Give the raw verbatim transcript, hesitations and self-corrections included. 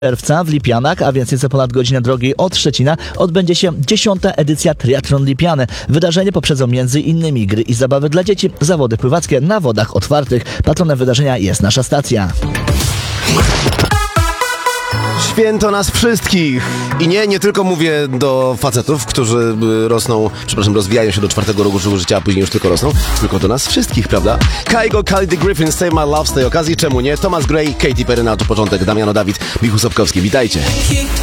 czerwca w Lipianach, a więc nieco ponad godzinę drogi od Szczecina, odbędzie się dziesiąta edycja Triathlon Lipiany. Wydarzenie poprzedzą między innymi gry i zabawy dla dzieci, zawody pływackie na wodach otwartych. Patronem wydarzenia jest nasza stacja. Święto nas wszystkich. I nie, nie tylko mówię do facetów, którzy rosną, przepraszam, rozwijają się do czwartego roku życia, a później już tylko rosną, tylko do nas wszystkich, prawda? Kygo, Khalid Griffin, Save My Love z tej okazji, czemu nie? Thomas Gray, Katy Perry na to początek, Damiano Dawid, Michał Sapkowski, witajcie.